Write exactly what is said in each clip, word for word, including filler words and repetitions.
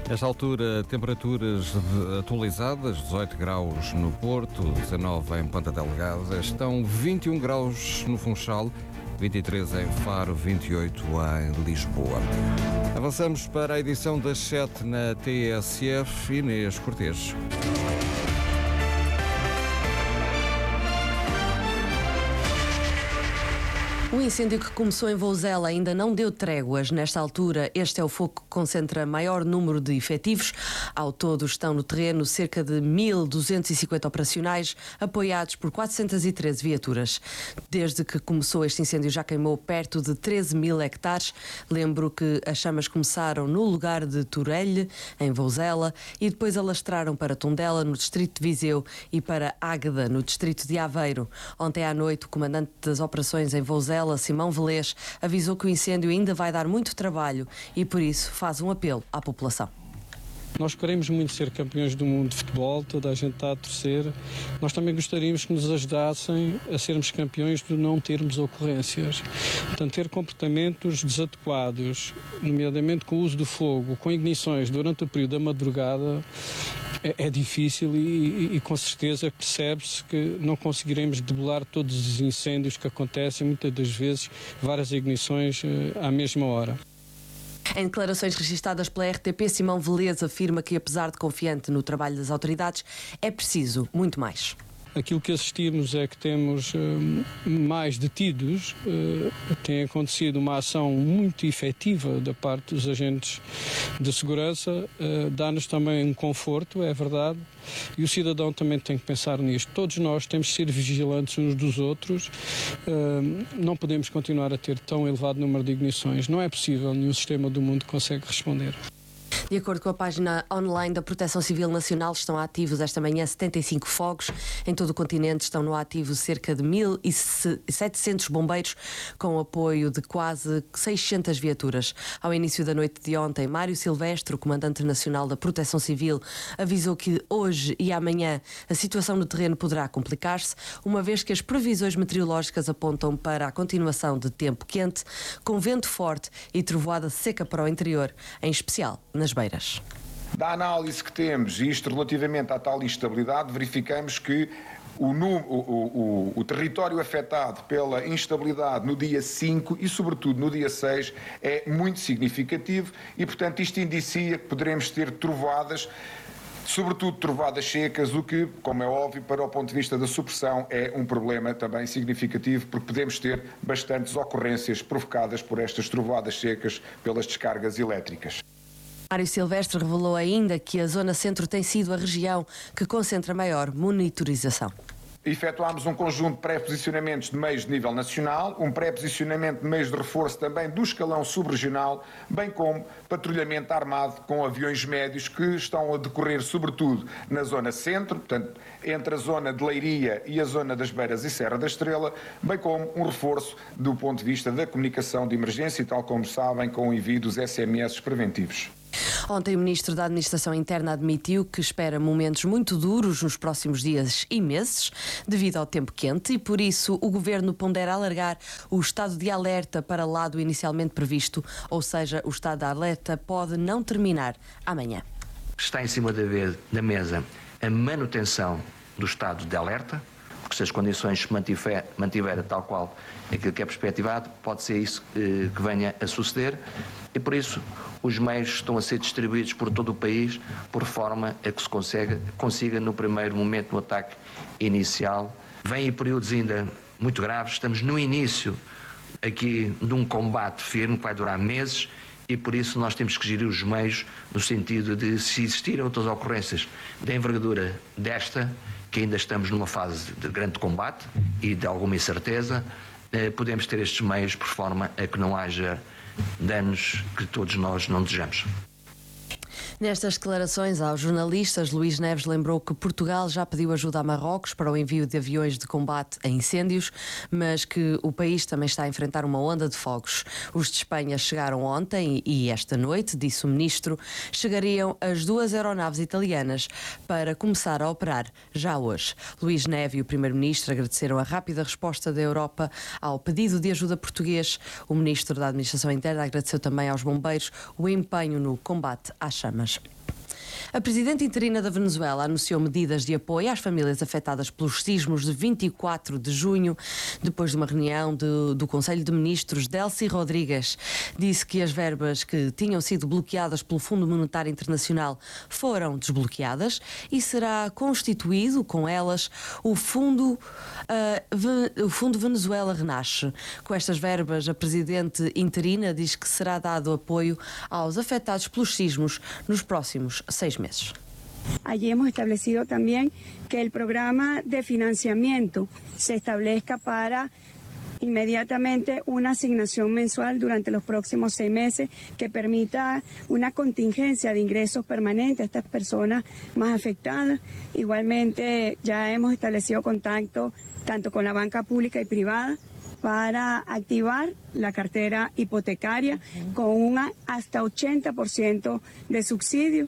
Nesta altura, temperaturas atualizadas, dezoito graus no Porto, dezanove em Ponta Delgada, estão vinte e um graus no Funchal, vinte e três em Faro, vinte e oito em Lisboa. Avançamos para a edição das sete na T S F. Inês Cortês. O incêndio que começou em Vouzela ainda não deu tréguas. Nesta altura, este é o fogo que concentra maior número de efetivos. Ao todo, estão no terreno cerca de mil duzentos e cinquenta operacionais, apoiados por quatrocentas e treze viaturas. Desde que começou este incêndio, já queimou perto de treze mil hectares. Lembro que as chamas começaram no lugar de Turelhe, em Vouzela, e depois alastraram para Tondela, no distrito de Viseu, e para Águeda, no distrito de Aveiro. Ontem à noite, o comandante das operações em Vouzela, Simão Velês, avisou que o incêndio ainda vai dar muito trabalho e, por isso, faz um apelo à população. Nós queremos muito ser campeões do mundo de futebol, toda a gente está a torcer. Nós também gostaríamos que nos ajudassem a sermos campeões de não termos ocorrências. Portanto, ter comportamentos desadequados, nomeadamente com o uso do fogo, com ignições durante o período da madrugada, é, é difícil e, e, e com certeza percebe-se que não conseguiremos debelar todos os incêndios que acontecem, muitas das vezes várias ignições eh, à mesma hora. Em declarações registadas pela R T P, Simão Velês afirma que, apesar de confiante no trabalho das autoridades, é preciso muito mais. Aquilo que assistimos é que temos uh, mais detidos, uh, tem acontecido uma ação muito efetiva da parte dos agentes de segurança, uh, dá-nos também um conforto, é verdade, e o cidadão também tem que pensar nisto. Todos nós temos que ser vigilantes uns dos outros, uh, não podemos continuar a ter tão elevado número de ignições, não é possível, nenhum sistema do mundo consegue responder. De acordo com a página online da Proteção Civil Nacional, estão ativos esta manhã setenta e cinco fogos. Em todo o continente estão no ativo cerca de mil e setecentos bombeiros, com o apoio de quase seiscentas viaturas. Ao início da noite de ontem, Mário Silvestre, o comandante nacional da Proteção Civil, avisou que hoje e amanhã a situação no terreno poderá complicar-se, uma vez que as previsões meteorológicas apontam para a continuação de tempo quente, com vento forte e trovoada seca para o interior, em especial nas beiras. Da análise que temos, e isto relativamente à tal instabilidade, verificamos que o, o, o, o território afetado pela instabilidade no dia cinco e, sobretudo, no dia seis é muito significativo e, portanto, isto indicia que poderemos ter trovoadas, sobretudo trovoadas secas, o que, como é óbvio, para o ponto de vista da supressão, é um problema também significativo, porque podemos ter bastantes ocorrências provocadas por estas trovoadas secas pelas descargas elétricas. Mário Silvestre revelou ainda que a Zona Centro tem sido a região que concentra maior monitorização. Efetuámos um conjunto de pré-posicionamentos de meios de nível nacional, um pré-posicionamento de meios de reforço também do escalão subregional, bem como patrulhamento armado com aviões médios que estão a decorrer sobretudo na zona centro, portanto, entre a zona de Leiria e a zona das Beiras e Serra da Estrela, bem como um reforço do ponto de vista da comunicação de emergência, tal como sabem, com o envio dos S M S preventivos. Ontem o Ministro da Administração Interna admitiu que espera momentos muito duros nos próximos dias e meses, devido ao tempo quente, e por isso o Governo pondera alargar o estado de alerta para lá do inicialmente previsto, ou seja, o estado de alerta pode não terminar amanhã. Está em cima da mesa a manutenção do estado de alerta, porque se as condições se mantiver, mantiver tal qual aquilo que é perspectivado, pode ser isso eh, que venha a suceder, e por isso os meios estão a ser distribuídos por todo o país, por forma a que se consiga, consiga no primeiro momento, no ataque inicial. Vêm períodos ainda muito graves, estamos no início aqui de um combate firme que vai durar meses, e por isso nós temos que gerir os meios no sentido de, se existirem outras ocorrências da envergadura desta, que ainda estamos numa fase de grande combate e de alguma incerteza, eh, podemos ter estes meios por forma a que não haja danos que todos nós não desejamos. Nestas declarações aos jornalistas, Luís Neves lembrou que Portugal já pediu ajuda a Marrocos para o envio de aviões de combate a incêndios, mas que o país também está a enfrentar uma onda de fogos. Os de Espanha chegaram ontem e esta noite, disse o ministro, chegariam as duas aeronaves italianas para começar a operar já hoje. Luís Neves e o primeiro-ministro agradeceram a rápida resposta da Europa ao pedido de ajuda português. O ministro da Administração Interna agradeceu também aos bombeiros o empenho no combate às chamas. A presidente interina da Venezuela anunciou medidas de apoio às famílias afetadas pelos sismos de vinte e quatro de junho, depois de uma reunião de, do Conselho de Ministros. Delcy Rodrigues disse que as verbas que tinham sido bloqueadas pelo Fundo Monetário Internacional foram desbloqueadas e será constituído com elas o Fundo, uh, o Fundo Venezuela Renasce. Com estas verbas, a presidente interina diz que será dado apoio aos afetados pelos sismos nos próximos seis meses. Allí hemos establecido también que el programa de financiamiento se establezca para inmediatamente una asignación mensual durante los próximos seis meses que permita una contingencia de ingresos permanentes a estas personas más afectadas. Igualmente ya hemos establecido contacto tanto con la banca pública y privada para activar la cartera hipotecaria con un hasta ochenta por ciento de subsidio.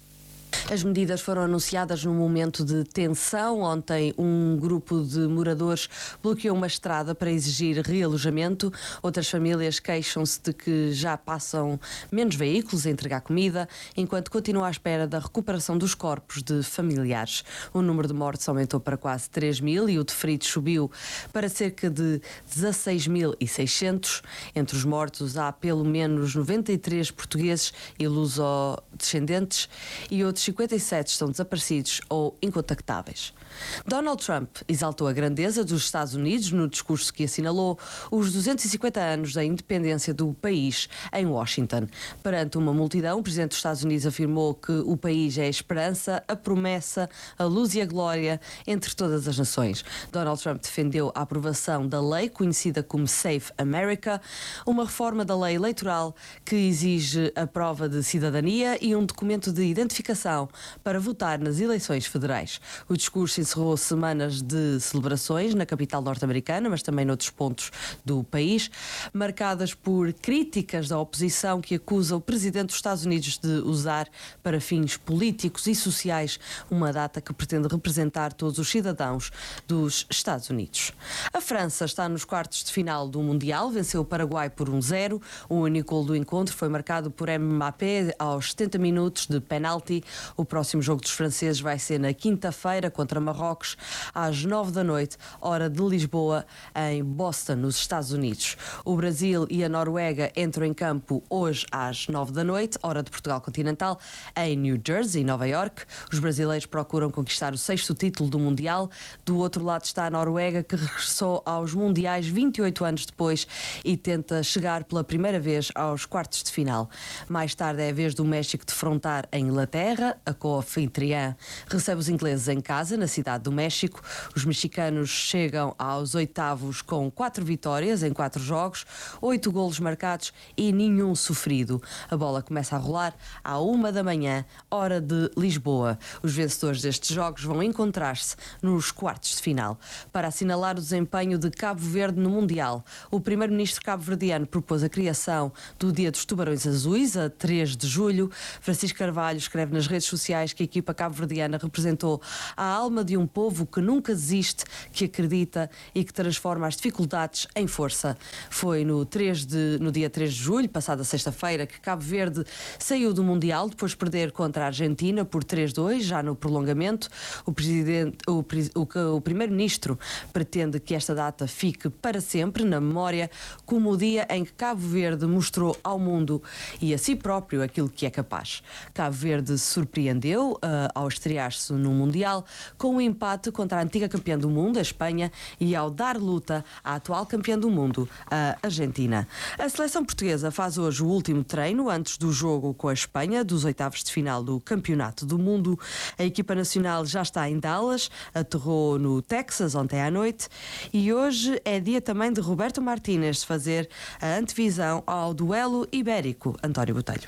As medidas foram anunciadas num momento de tensão. Ontem, um grupo de moradores bloqueou uma estrada para exigir realojamento. Outras famílias queixam-se de que já passam menos veículos a entregar comida, enquanto continuam à espera da recuperação dos corpos de familiares. O número de mortes aumentou para quase três mil e o de feridos subiu para cerca de dezasseis mil e seiscentos. Entre os mortos há pelo menos noventa e três portugueses e luso-descendentes e outros cinquenta e sete estão desaparecidos ou incontactáveis. Donald Trump exaltou a grandeza dos Estados Unidos no discurso que assinalou os duzentos e cinquenta anos da independência do país em Washington. Perante uma multidão, o presidente dos Estados Unidos afirmou que o país é a esperança, a promessa, a luz e a glória entre todas as nações. Donald Trump defendeu a aprovação da lei conhecida como Safe America, uma reforma da lei eleitoral que exige a prova de cidadania e um documento de identificação para votar nas eleições federais. O discurso encerrou semanas de celebrações na capital norte-americana, mas também noutros pontos do país, marcadas por críticas da oposição que acusa o presidente dos Estados Unidos de usar para fins políticos e sociais uma data que pretende representar todos os cidadãos dos Estados Unidos. A França está nos quartos de final do Mundial, venceu o Paraguai por um zero. O único gol do encontro foi marcado por Mbappé aos setenta minutos de penalti. O próximo jogo dos franceses vai ser na quinta-feira contra Marrocos, às nove da noite, hora de Lisboa, em Boston, nos Estados Unidos. O Brasil e a Noruega entram em campo hoje às nove da noite, hora de Portugal continental, em New Jersey, Nova York. Os brasileiros procuram conquistar o sexto título do Mundial. Do outro lado está a Noruega, que regressou aos Mundiais vinte e oito anos depois e tenta chegar pela primeira vez aos quartos de final. Mais tarde é a vez do México defrontar a Inglaterra. A co-anfitriã recebe os ingleses em casa, na cidade do México. Os mexicanos chegam aos oitavos com quatro vitórias em quatro jogos, oito golos marcados e nenhum sofrido. A bola começa a rolar à uma da manhã, hora de Lisboa. Os vencedores destes jogos vão encontrar-se nos quartos de final. Para assinalar o desempenho de Cabo Verde no Mundial, o primeiro-ministro cabo-verdiano propôs a criação do Dia dos Tubarões Azuis, a três de julho. Francisco Carvalho escreve nas redes sociais que a equipa cabo-verdiana representou a alma de um povo que nunca desiste, que acredita e que transforma as dificuldades em força. Foi no, três de, no dia três de julho, passada sexta-feira, que Cabo Verde saiu do Mundial depois de perder contra a Argentina por três a dois, já no prolongamento. O, presidente, o, o, o primeiro-ministro pretende que esta data fique para sempre na memória como o dia em que Cabo Verde mostrou ao mundo e a si próprio aquilo que é capaz. Cabo Verde surpreendeu uh, ao estrear-se no Mundial com um empate contra a antiga campeã do mundo, a Espanha, e ao dar luta à atual campeã do mundo, a Argentina. A seleção portuguesa faz hoje o último treino antes do jogo com a Espanha, dos oitavos de final do Campeonato do Mundo. A equipa nacional já está em Dallas, aterrou no Texas ontem à noite e hoje é dia também de Roberto Martínez de fazer a antevisão ao duelo ibérico. António Botelho.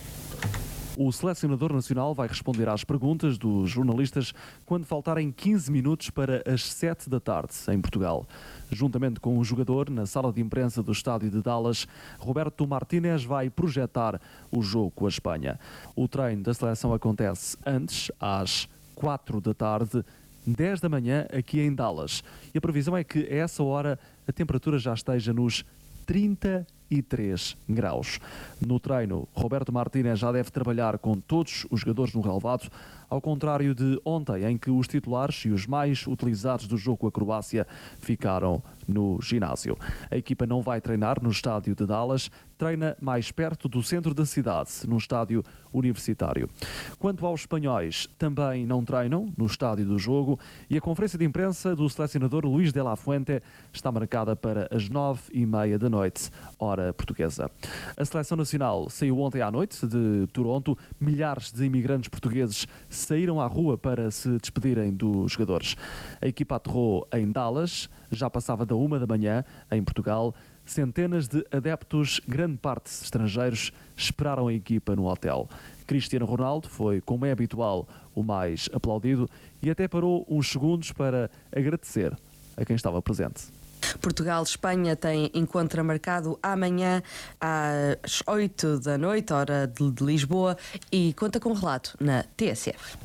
O selecionador nacional vai responder às perguntas dos jornalistas quando faltarem quinze minutos para as sete da tarde, em Portugal. Juntamente com o jogador, na sala de imprensa do estádio de Dallas, Roberto Martínez vai projetar o jogo com a Espanha. O treino da seleção acontece antes, às quatro da tarde, dez da manhã, aqui em Dallas. E a previsão é que, a essa hora, a temperatura já esteja nos trinta e três graus. No treino, Roberto Martínez já deve trabalhar com todos os jogadores no relvado, ao contrário de ontem, em que os titulares e os mais utilizados do jogo com a Croácia ficaram no ginásio. A equipa não vai treinar no estádio de Dallas, treina mais perto do centro da cidade, num estádio universitário. Quanto aos espanhóis, também não treinam no estádio do jogo e a conferência de imprensa do selecionador Luís de la Fuente está marcada para as nove e meia da noite, hora portuguesa. A seleção nacional saiu ontem à noite de Toronto. Milhares de imigrantes portugueses saíram à rua para se despedirem dos jogadores. A equipa aterrou em Dallas, já passava da uma da manhã, em Portugal. Centenas de adeptos, grande parte estrangeiros, esperaram a equipa no hotel. Cristiano Ronaldo foi, como é habitual, o mais aplaudido e até parou uns segundos para agradecer a quem estava presente. Portugal-Espanha tem encontro marcado amanhã às oito da noite, hora de, de Lisboa, e conta com relato na T S F.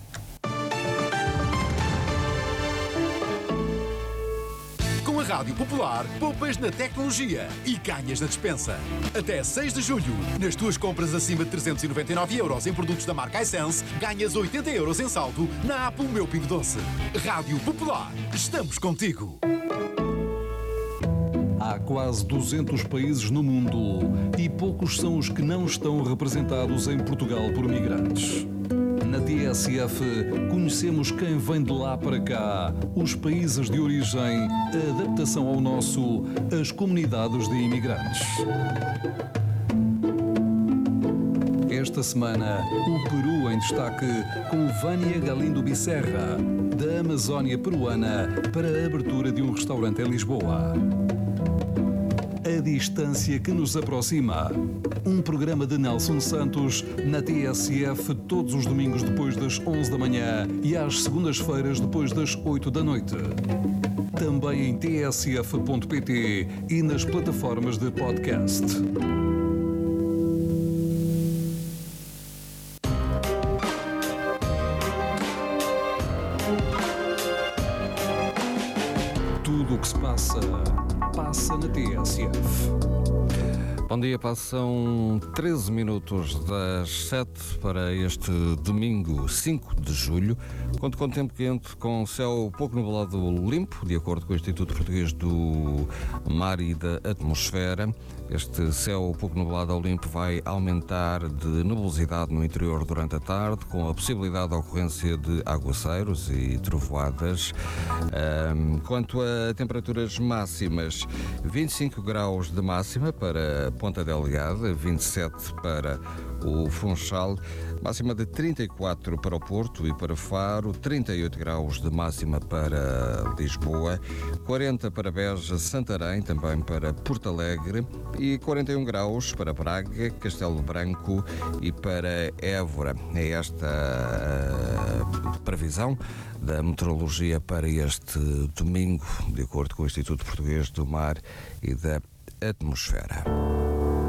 Com a Rádio Popular, poupas na tecnologia e ganhas na despensa. Até seis de julho, nas tuas compras acima de trezentos e noventa e nove euros em produtos da marca iSense, ganhas oitenta euros em saldo na app O Meu Pingo Doce. Rádio Popular, estamos contigo. Há quase duzentos países no mundo e poucos são os que não estão representados em Portugal por migrantes. Na T S F, conhecemos quem vem de lá para cá, os países de origem, a adaptação ao nosso, as comunidades de imigrantes. Esta semana, o Peru em destaque com Vânia Galindo Bicerra, da Amazónia peruana, para a abertura de um restaurante em Lisboa. A distância que nos aproxima. Um programa de Nelson Santos na T S F todos os domingos depois das onze da manhã e às segundas-feiras depois das oito da noite. Também em t s f ponto p t e nas plataformas de podcast. Tudo o que se passa, passa na T S F. Bom dia, passam treze minutos das sete para este domingo cinco de julho. Conto com tempo quente, com céu pouco nublado limpo, de acordo com o Instituto Português do Mar e da Atmosfera. Este céu pouco nublado ao limpo vai aumentar de nebulosidade no interior durante a tarde, com a possibilidade de ocorrência de aguaceiros e trovoadas. Um, quanto a temperaturas máximas, vinte e cinco graus de máxima para Ponta Delgada, vinte e sete para o Funchal, máxima de trinta e quatro para o Porto e para Faro, trinta e oito graus de máxima para Lisboa, quarenta para Beja, Santarém, também para Porto Alegre e quarenta e um graus para Braga, Castelo Branco e para Évora. É esta a previsão da meteorologia para este domingo, de acordo com o Instituto Português do Mar e da Atmosfera.